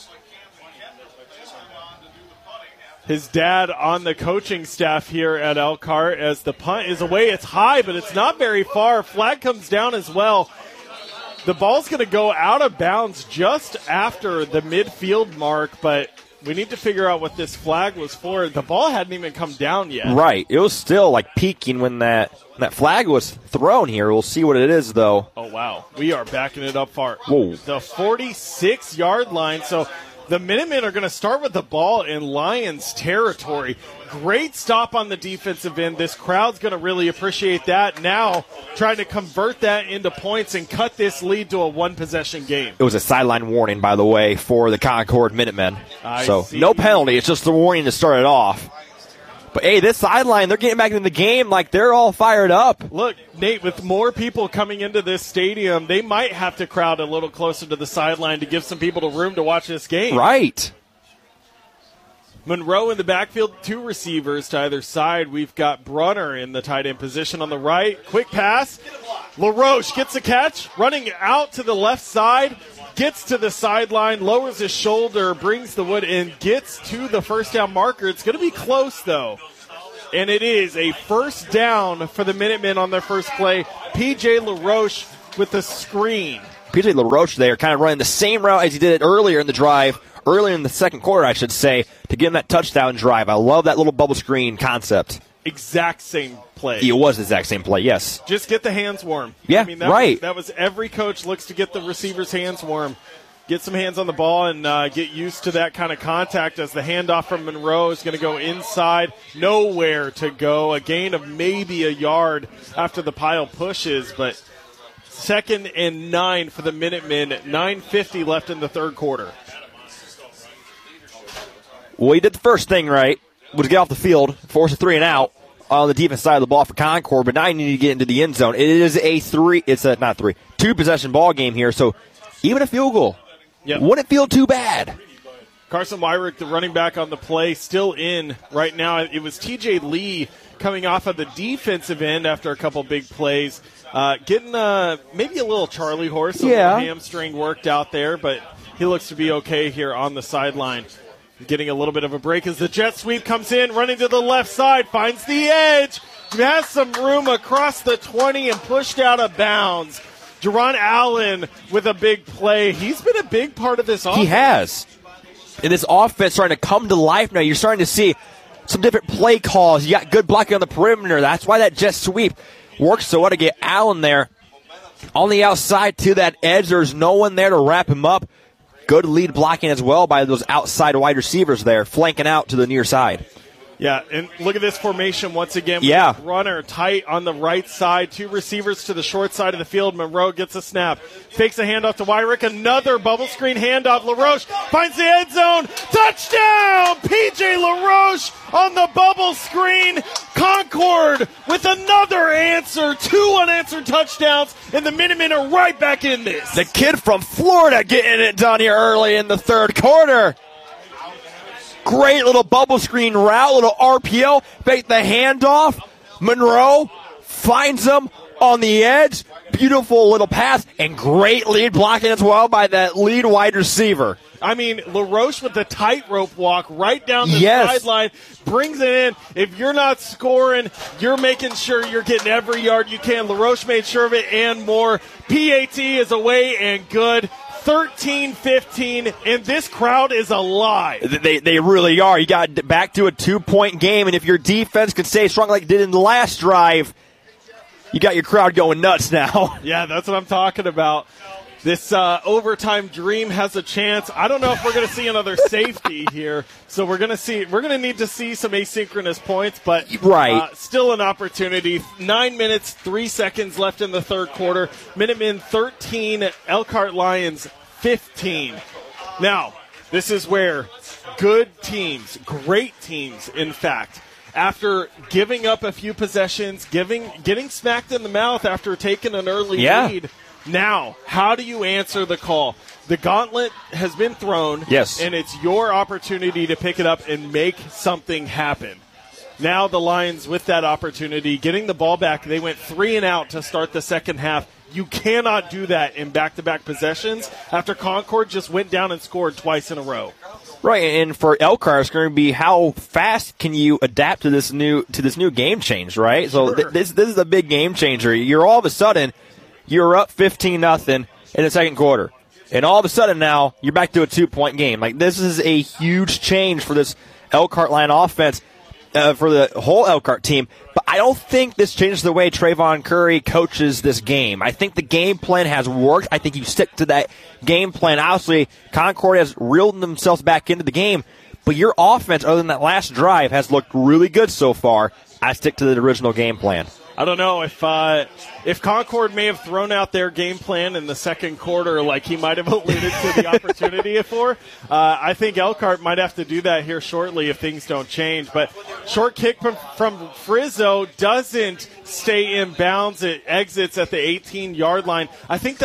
His dad on the coaching staff here at Elkhart as the punt is away. It's high, but it's not very far. Flag comes down as well. The ball's going to go out of bounds just after the midfield mark, but we need to figure out what this flag was for. The ball hadn't even come down yet. Right. It was still like peaking when that when that flag was thrown here. We'll see what it is, though. Oh, wow. We are backing it up far. Whoa. The forty-six-yard line. So the Minutemen are going to start with the ball in Lions territory. Great stop on the defensive end. This crowd's going to really appreciate that. Now trying to convert that into points and cut this lead to a one-possession game. It was a sideline warning, by the way, for the Concord Minutemen. I so see. No penalty. It's just the warning to start it off. But, hey, this sideline, they're getting back into the game like they're all fired up. Look, Nate, with more people coming into this stadium, they might have to crowd a little closer to the sideline to give some people the room to watch this game. Right. Monroe in the backfield, two receivers to either side. We've got Brunner in the tight end position on the right. Quick pass. LaRoche gets a catch, running out to the left side, gets to the sideline, lowers his shoulder, brings the wood in, gets to the first down marker. It's going to be close, though. And it is a first down for the Minutemen on their first play. P J LaRoche with the screen. P J LaRoche there kind of running the same route as he did it earlier in the drive, earlier in the second quarter, I should say, to get him that touchdown drive. I love that little bubble screen concept. Exact same play. It was the exact same play, yes. Just get the hands warm. Yeah, I mean, that right. Was, that was every coach looks to get the receiver's hands warm. Get some hands on the ball and uh, get used to that kind of contact as the handoff from Monroe is going to go inside. Nowhere to go. A gain of maybe a yard after the pile pushes, but second and nine for the Minutemen. nine fifty left in the third quarter. Well, he did the first thing right, was get off the field, force a three and out on the defense side of the ball for Concord, but now you need to get into the end zone. It is a three, it's a, not three, two possession ball game here, so even a field goal yep. wouldn't feel too bad. Carson Wyrick, the running back on the play, still in right now. It was T J Lee coming off of the defensive end after a couple big plays. Uh, getting uh, maybe a little Charlie horse, a yeah. little hamstring worked out there, but he looks to be okay here on the sideline. Getting a little bit of a break as the jet sweep comes in, running to the left side, finds the edge, has some room across the twenty and pushed out of bounds. Jerron Allen with a big play. He's been a big part of this offense. He has. And this offense starting to come to life now. You're starting to see some different play calls. You got good blocking on the perimeter. That's why that jet sweep works so well to get Allen there on the outside to that edge. There's no one there to wrap him up. Good lead blocking as well by those outside wide receivers there, flanking out to the near side. Yeah, and look at this formation once again. Yeah. Runner tight on the right side. Two receivers to the short side of the field. Monroe gets a snap. Fakes a handoff to Wyrick. Another bubble screen handoff. LaRoche finds the end zone. Touchdown! P J LaRoche on the bubble screen. Concord with another answer. Two unanswered touchdowns, and the Minutemen are right back in this. The kid from Florida getting it done here early in the third quarter. Great little bubble screen route, little R P O, fake the handoff. Monroe finds him on the edge. Beautiful little pass, and great lead blocking as well by that lead wide receiver. I mean, LaRoche with the tightrope walk right down the yes. sideline, brings it in. If you're not scoring, you're making sure you're getting every yard you can. LaRoche made sure of it and more. P A T is away and good. thirteen fifteen, and this crowd is alive. They they really are. You got back to a two-point game, and if your defense can stay strong like it did in the last drive, you got your crowd going nuts now. Yeah, that's what I'm talking about. This uh, overtime dream has a chance. I don't know if we're going to see another safety here, so we're going to see. We're going to need to see some asynchronous points, but right. uh, still an opportunity. Nine minutes, three seconds left in the third quarter. Minutemen thirteen, Elkhart Lions fifteen. Now, this is where good teams, great teams, in fact, after giving up a few possessions, giving getting smacked in the mouth after taking an early yeah. lead. Now, how do you answer the call? The gauntlet has been thrown, yes. and it's your opportunity to pick it up and make something happen. Now the Lions, with that opportunity, getting the ball back, they went three and out to start the second half. You cannot do that in back-to-back possessions after Concord just went down and scored twice in a row. Right, and for Elkhart, it's going to be how fast can you adapt to this new to this new game change, right? Sure. So th- this this is a big game changer. You're all of a sudden you're up fifteen nothing in the second quarter, and all of a sudden now you're back to a two-point game. Like, this is a huge change for this Elkhart Lion offense, uh, for the whole Elkhart team. But I don't think this changes the way Trayvon Curry coaches this game. I think the game plan has worked. I think you stick to that game plan. Obviously, Concord has reeled themselves back into the game, but your offense, other than that last drive, has looked really good so far. I stick to the original game plan. I don't know if uh, if Concord may have thrown out their game plan in the second quarter, like he might have alluded to the opportunity for. Uh, I think Elkhart might have to do that here shortly if things don't change. But short kick from, from Frizzo doesn't stay in bounds. It exits at the eighteen-yard line. I think that's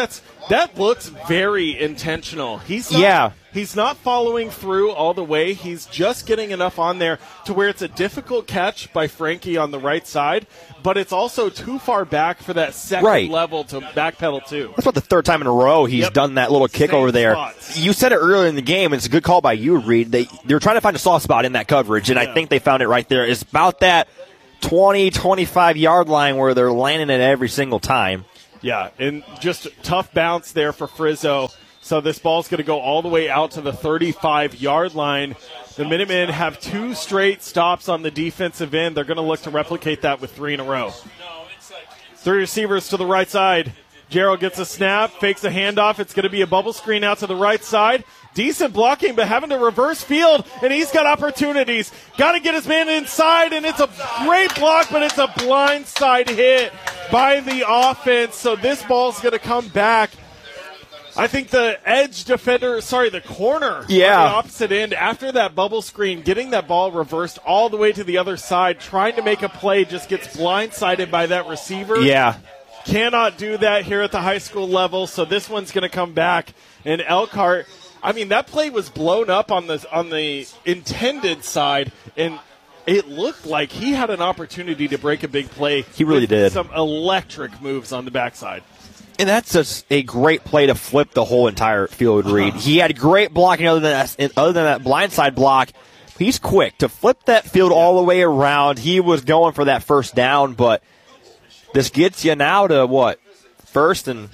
That looks very intentional. He's not, yeah. He's not following through all the way. He's just getting enough on there to where it's a difficult catch by Frankie on the right side, but it's also too far back for that second right. level to backpedal to. That's about the third time in a row he's yep. done that little kick Same over there. spots. You said it earlier in the game, and it's a good call by you, Reed. They, they were trying to find a soft spot in that coverage, and yeah. I think they found it right there. It's about that twenty, twenty-five yard line where they're landing it every single time. Yeah, and just tough bounce there for Frizzo. So this ball's going to go all the way out to the thirty-five yard line. The Minutemen have two straight stops on the defensive end. They're going to look to replicate that with three in a row. Three receivers to the right side. Gerald gets a snap, fakes a handoff. It's going to be a bubble screen out to the right side. Decent blocking, but having to reverse field, and he's got opportunities. Got to get his man inside, and it's a great block, but it's a blindside hit by the offense. So this ball's going to come back. I think the edge defender, sorry, the corner yeah. on the opposite end, after that bubble screen, getting that ball reversed all the way to the other side, trying to make a play, just gets blindsided by that receiver. Yeah. Cannot do that here at the high school level, so this one's going to come back. And Elkhart, I mean, that play was blown up on the on the intended side, and it looked like he had an opportunity to break a big play. He really with did. Some electric moves on the backside. And that's just a great play to flip the whole entire field, Reed. Uh-huh. He had great blocking other than that, other than that blindside block. He's quick to flip that field all the way around. He was going for that first down, but this gets you now to what? First and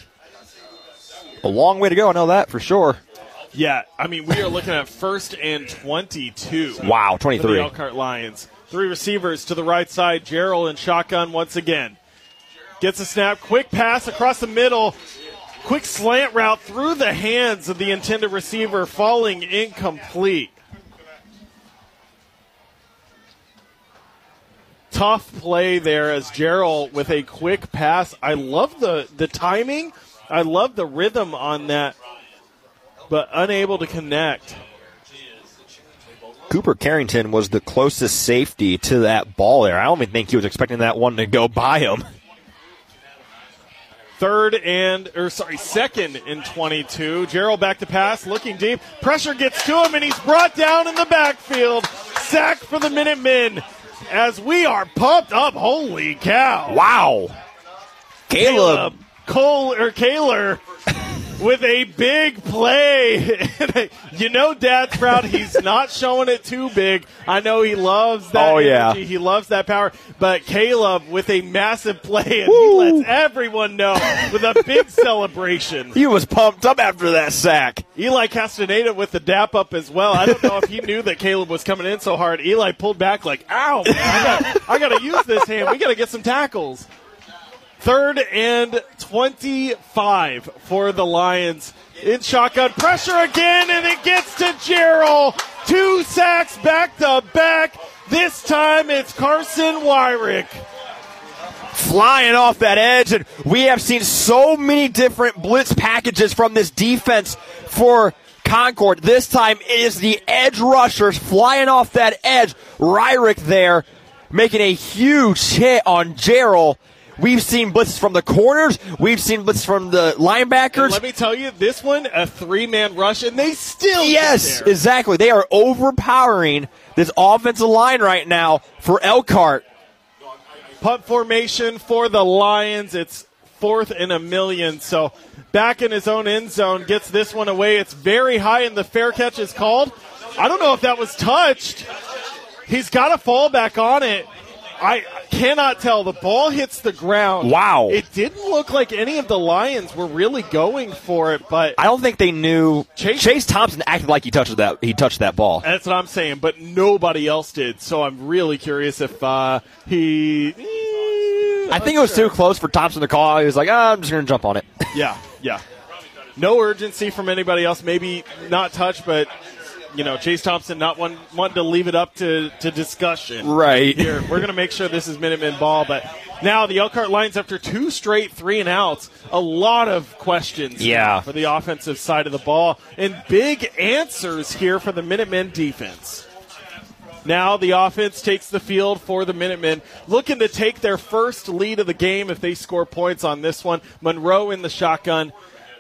a long way to go. I know that for sure. Yeah, I mean, we are looking at first and twenty-two. Wow, twenty-three. For the Elkhart Lions. Three receivers to the right side. Gerald in shotgun once again. Gets a snap, quick pass across the middle, quick slant route through the hands of the intended receiver, falling incomplete. Tough play there as Gerald with a quick pass. I love the, the timing. I love the rhythm on that, but unable to connect. Cooper Carrington was the closest safety to that ball there. I don't even think he was expecting that one to go by him. Third and, or sorry, second and twenty-two. Gerald back to pass, looking deep. Pressure gets to him, and he's brought down in the backfield. Sack for the Minutemen as we are pumped up. Holy cow. Wow. Caleb. Caleb Cole, or Kaler with a big play. You know Dad's proud. He's not showing it too big. I know he loves that oh, energy. Yeah. He loves that power. But Caleb with a massive play, and Woo. he lets everyone know with a big celebration. He was pumped up after that sack. Eli Castaneda with the dap up as well. I don't know if he knew that Caleb was coming in so hard. Eli pulled back like, ow, man, I got to use this hand. We got to get some tackles. Third and twenty-five for the Lions. In shotgun pressure again, and it gets to Gerald. Two sacks back to back. This time it's Carson Wyrick. Flying off that edge, and we have seen so many different blitz packages from this defense for Concord. This time it is the edge rushers flying off that edge. Wyrick there making a huge hit on Gerald. We've seen blitzes from the corners. We've seen blitzes from the linebackers. And let me tell you, this one, a three-man rush, and they still Yes, get there. exactly. They are overpowering this offensive line right now for Elkhart. Punt formation for the Lions. It's fourth and a million. So back in his own end zone, gets this one away. It's very high, and the fair catch is called. I don't know if that was touched. He's got to fall back on it. I cannot tell. The ball hits the ground. Wow. It didn't look like any of the Lions were really going for it, but I don't think they knew. Chase, Chase Thompson acted like he touched that. He touched that ball. That's what I'm saying, but nobody else did. So I'm really curious if uh, he. Eh, I think it was sure. too close for Thompson to call. He was like, oh, I'm just going to jump on it. Yeah, yeah. No urgency from anybody else. Maybe not touch, but. You know, Chase Thompson not one, wanting to leave it up to, to discussion. Right. Here, we're going to make sure this is Minutemen ball. But now the Elkhart Lions, after two straight three and outs, a lot of questions yeah. for the offensive side of the ball. And big answers here for the Minutemen defense. Now the offense takes the field for the Minutemen, looking to take their first lead of the game if they score points on this one. Monroe in the shotgun.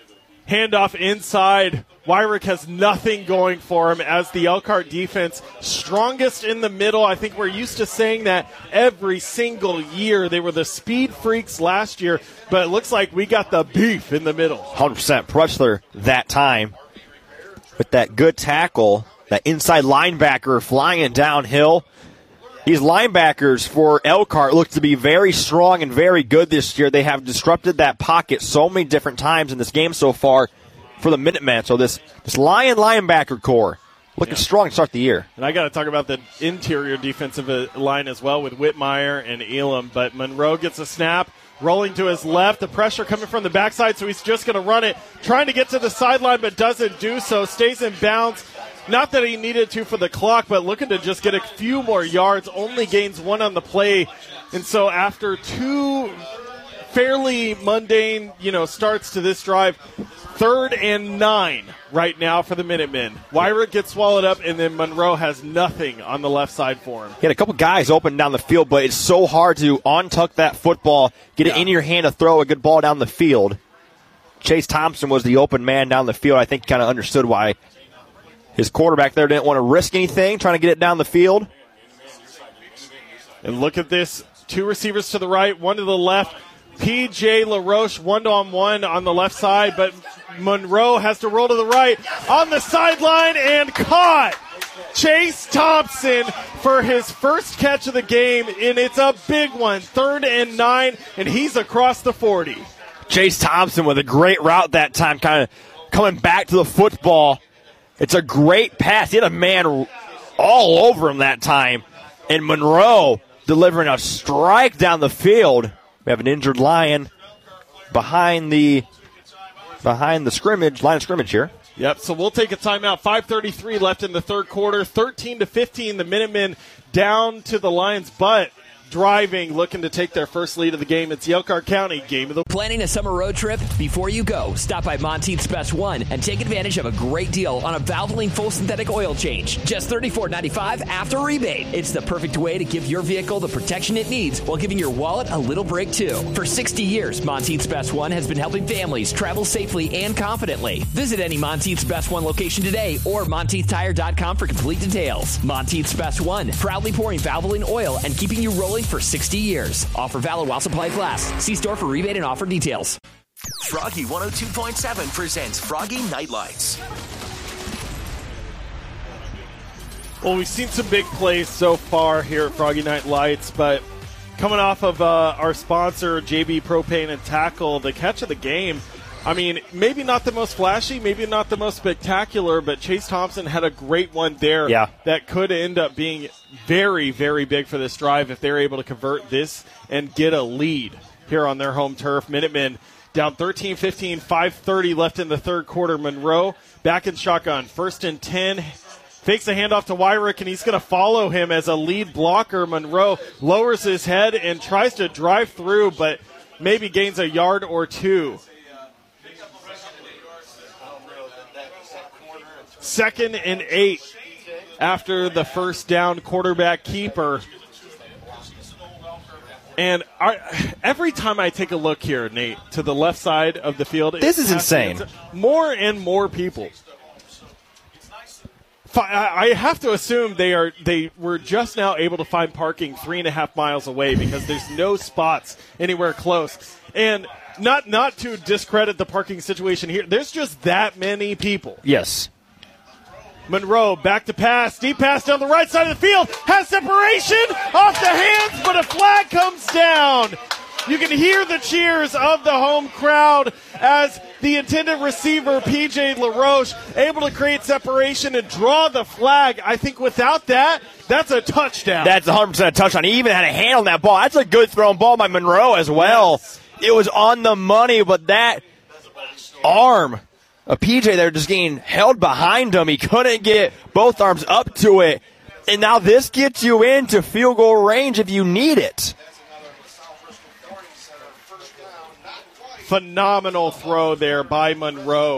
Handoff inside. Wyrick has nothing going for him as the Elkhart defense, strongest in the middle. I think we're used to saying that every single year. They were the speed freaks last year, but it looks like we got the beef in the middle. one hundred percent Prechler that time with that good tackle, that inside linebacker flying downhill. These linebackers for Elkhart look to be very strong and very good this year. They have disrupted that pocket so many different times in this game so far for the Minutemen. So this, this Lion linebacker core looking yeah. strong to start the year. And I got to talk about the interior defensive line as well with Whitmire and Elam. But Monroe gets a snap, rolling to his left. The pressure coming from the backside, so he's just going to run it. Trying to get to the sideline, but doesn't do so. Stays in bounds. Not that he needed to for the clock, but looking to just get a few more yards. Only gains one on the play. And so after two fairly mundane, you know, starts to this drive, third and nine right now for the Minutemen. Wyrick gets swallowed up, and then Monroe has nothing on the left side for him. He had a couple guys open down the field, but it's so hard to untuck that football, get yeah. it in your hand to throw a good ball down the field. Chase Thompson was the open man down the field. I think he kind of understood why his quarterback there didn't want to risk anything, trying to get it down the field. And look at this. Two receivers to the right, one to the left. P J LaRoche one-on-one on the left side, but Monroe has to roll to the right on the sideline and caught. Chase Thompson for his first catch of the game, and it's a big one. Third and nine, and he's across the forty. Chase Thompson with a great route that time, kind of coming back to the football. It's a great pass. He had a man all over him that time. And Monroe delivering a strike down the field. We have an injured Lion behind the behind the scrimmage, line of scrimmage here. Yep, so we'll take a timeout. five thirty-three left in the third quarter. thirteen to fifteen, the Minutemen down to the Lions' butt. Driving, looking to take their first lead of the game. It's the Elkhart County game of the Planning a summer road trip? Before you go, stop by Monteith's Best One and take advantage of a great deal on a Valvoline full synthetic oil change. Just thirty-four ninety-five after rebate. It's the perfect way to give your vehicle the protection it needs while giving your wallet a little break too. For sixty years, Monteith's Best One has been helping families travel safely and confidently. Visit any Monteith's Best One location today or Monteith Tire dot com for complete details. Monteith's Best One, proudly pouring Valvoline oil and keeping you rolling for sixty years. Offer valid while supplies last. See store for rebate and offer details. Froggy one oh two point seven presents Froggy Night Lights. Well, we've seen some big plays so far here at Froggy Night Lights, but coming off of uh, our sponsor, J B Propane and Tackle, the catch of the game, I mean, maybe not the most flashy, maybe not the most spectacular, but Chase Thompson had a great one there yeah. that could end up being very, very big for this drive if they're able to convert this and get a lead here on their home turf. Minutemen down thirteen fifteen, five thirty left in the third quarter. Monroe back in shotgun, first and ten. Fakes a handoff to Wyrick, and he's going to follow him as a lead blocker. Monroe lowers his head and tries to drive through, but maybe gains a yard or two. Second and eight after the first down, quarterback keeper. And our, every time I take a look here, Nate, to the left side of the field, this is insane. More and more people. I have to assume they are. They were just now able to find parking three and a half miles away because there's no spots anywhere close. And not not to discredit the parking situation here, there's just that many people. Yes. Monroe back to pass, deep pass down the right side of the field, has separation off the hands, but a flag comes down. You can hear the cheers of the home crowd as the intended receiver, P J LaRoche, able to create separation and draw the flag. I think without that, that's a touchdown. That's one hundred percent a touchdown. He even had a hand on that ball. That's a good thrown ball by Monroe as well. Yes. It was on the money, but that arm of P J there just getting held behind him. He couldn't get both arms up to it. And now this gets you into field goal range if you need it. Phenomenal throw there by Monroe.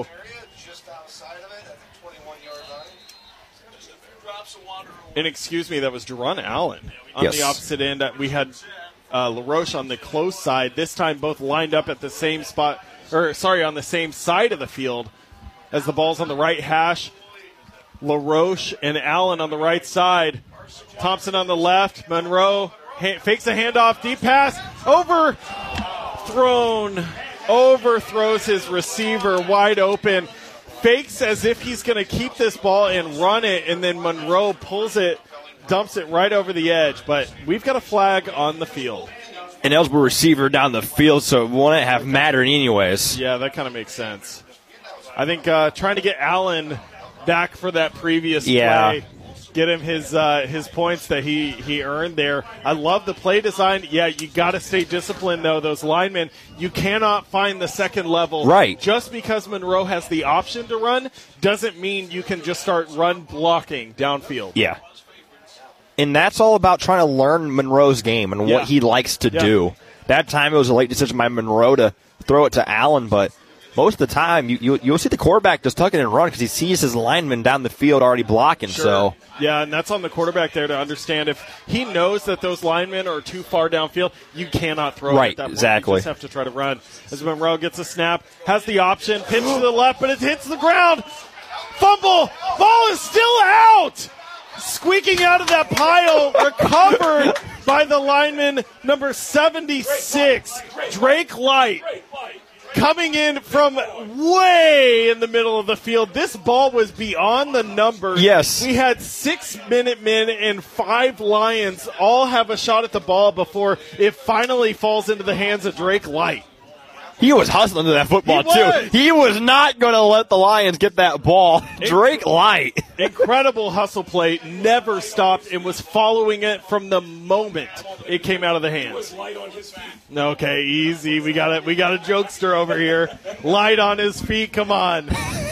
And excuse me, that was Jerron Allen on yes. the opposite end. We had uh, LaRoche on the close side. This time both lined up at the same spot or sorry, on the same side of the field as the ball's on the right hash. LaRoche and Allen on the right side. Thompson on the left. Monroe ha- fakes a handoff, deep pass, overthrown, overthrows his receiver wide open. Fakes as if he's going to keep this ball and run it, and then Monroe pulls it, dumps it right over the edge. But we've got a flag on the field. An eligible receiver down the field, so it wouldn't have mattered anyways. Yeah, that kind of makes sense. I think uh, trying to get Allen back for that previous yeah. play, get him his uh, his points that he, he earned there. I love the play design. Yeah, you got to stay disciplined, though. Those linemen, you cannot find the second level. Right. Just because Monroe has the option to run doesn't mean you can just start run blocking downfield. Yeah. And that's all about trying to learn Monroe's game and yeah. what he likes to yeah. do. That time it was a late decision by Monroe to throw it to Allen, but most of the time you, you, you'll see the quarterback just tuck it and run because he sees his lineman down the field already blocking. Sure. So yeah, and that's on the quarterback there to understand if he knows that those linemen are too far downfield, you cannot throw right, it at that point. Exactly. You just have to try to run. As Monroe gets a snap, has the option, pitch to the left, but it hits the ground. Fumble! Ball is still out! Squeaking out of that pile, recovered by the lineman, number seventy-six, Drake Light. Coming in from way in the middle of the field. This ball was beyond the numbers. Yes. We had six Minutemen and five Lions all have a shot at the ball before it finally falls into the hands of Drake Light. He was hustling to that football, he too. He was not going to let the Lions get that ball. Drake Light. Incredible hustle play. Never stopped and was following it from the moment it came out of the hands. Okay, easy. We got it. We got a jokester over here. Light on his feet. Come on.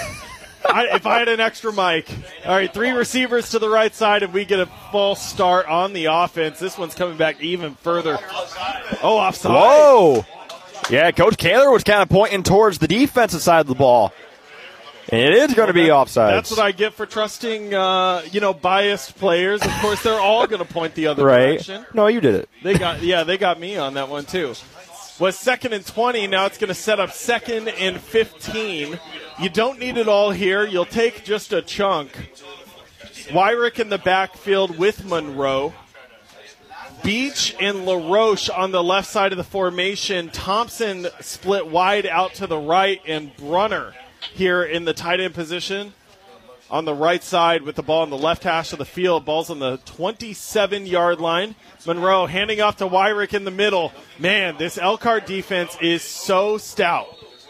I, if I had an extra mic. All right, three receivers to the right side, and we get a false start on the offense. This one's coming back even further. Oh, offside. Whoa. Yeah, Coach Kaler was kind of pointing towards the defensive side of the ball. And it is going to be offside. That's what I get for trusting, uh, you know, biased players. Of course, they're all going to point the other right. direction. No, you did it. They got, yeah, they got me on that one too. Was second and twenty. Now it's going to set up second and fifteen. You don't need it all here. You'll take just a chunk. Wyrick in the backfield with Monroe. Beach and LaRoche on the left side of the formation. Thompson split wide out to the right, and Brunner here in the tight end position on the right side with the ball on the left hash of the field. Ball's on the twenty-seven-yard line. Monroe handing off to Wyrick in the middle. Man, this Elkhart defense is so stout.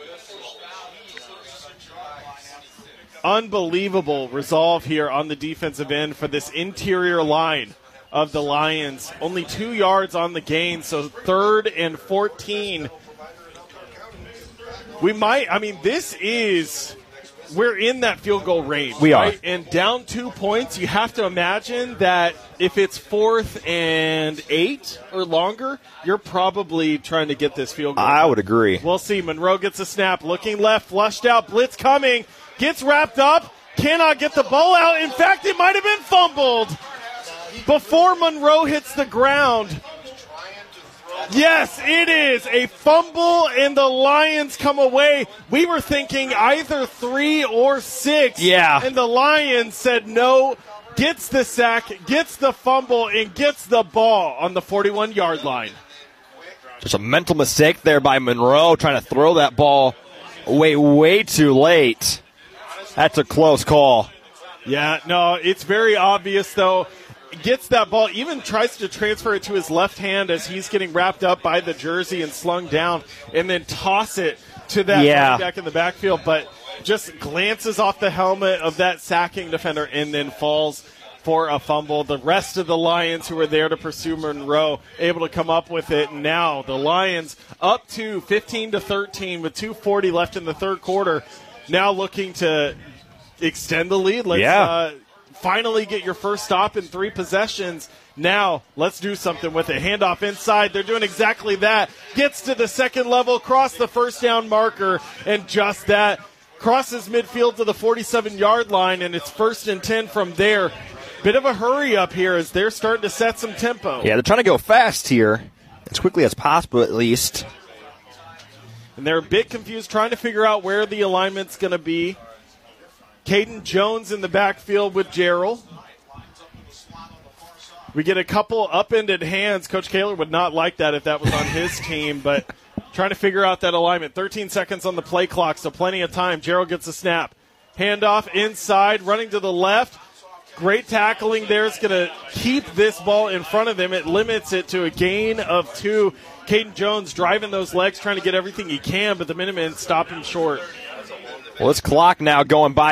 Unbelievable resolve here on the defensive end for this interior line of the Lions. Only two yards on the gain, so third and fourteen. We might, I mean, this is, we're in that field goal range. We right? are. And down two points, you have to imagine that if it's fourth and eight or longer, you're probably trying to get this field goal. I would agree. We'll see. Monroe gets a snap, looking left, flushed out, blitz coming, gets wrapped up, cannot get the ball out. In fact, it might have been fumbled before Monroe hits the ground. Yes, it is a fumble, and the Lions come away. We were thinking either three or six. Yeah. And the Lions said no, gets the sack, gets the fumble, and gets the ball on the forty-one-yard line. Just a mental mistake there by Monroe, trying to throw that ball way, way too late. That's a close call. Yeah, no, it's very obvious, though. Gets that ball, even tries to transfer it to his left hand as he's getting wrapped up by the jersey and slung down, and then toss it to that yeah. running back in the backfield, but just glances off the helmet of that sacking defender and then falls for a fumble. The rest of the Lions who were there to pursue Monroe able to come up with it. Now the Lions up to fifteen to thirteen with two forty left in the third quarter. Now looking to extend the lead. Let's yeah. uh, finally get your first stop in three possessions. Now, let's do something with it. Handoff inside. They're doing exactly that. Gets to the second level, cross the first down marker, and just that. Crosses midfield to the forty-seven-yard line, and it's first and ten from there. Bit of a hurry up here as they're starting to set some tempo. Yeah, they're trying to go fast here, as quickly as possible at least. And they're a bit confused, trying to figure out where the alignment's going to be. Caden Jones in the backfield with Gerald. We get a couple upended hands. Coach Kaler would not like that if that was on his team, but trying to figure out that alignment. thirteen seconds on the play clock, so plenty of time. Gerald gets a snap. Handoff inside, running to the left. Great tackling there. It's going to keep this ball in front of him. It limits it to a gain of two. Caden Jones driving those legs, trying to get everything he can, but the Minutemen stop him short. Well, this clock now going by